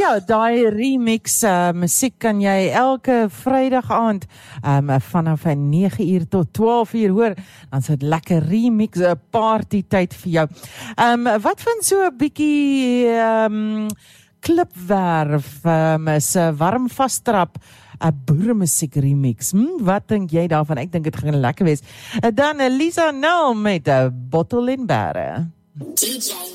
Ja, daai remix musiek kan jy elke Vrydag aand vanaf 9 uur tot 12 uur hoor. Dan is dit lekker remix, party tyd vir jou. Wat van so 'n bietjie klipwerf, is warm vastrap, 'n boeremusiek remix. Wat dink jy daarvan? Ek dink dit gaan lekker wees. Dan Lisa Nel met 'n bottel en bære. DJ